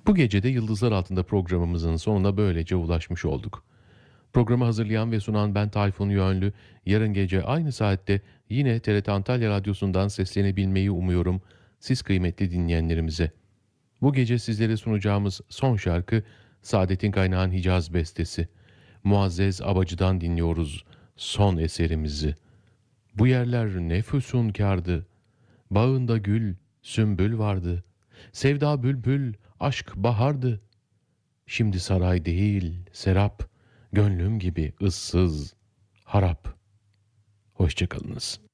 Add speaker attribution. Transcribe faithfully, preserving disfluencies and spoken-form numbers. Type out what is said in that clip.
Speaker 1: Bu gece de Yıldızlar Altında programımızın sonuna böylece ulaşmış olduk. Programı hazırlayan ve sunan ben Tayfun Yönlü. Yarın gece aynı saatte yine T R T Antalya Radyosu'ndan seslenebilmeyi umuyorum siz kıymetli dinleyenlerimize. Bu gece sizlere sunacağımız son şarkı Saadettin Kaynağ'ın Hicaz bestesi. Muazzez Abacı'dan dinliyoruz son eserimizi. Bu yerler ne füsunkardı, bağında gül, sümbül vardı. Sevda bülbül, aşk bahardı. Şimdi saray değil, serap, gönlüm gibi ıssız, harap. Hoşça kalınız.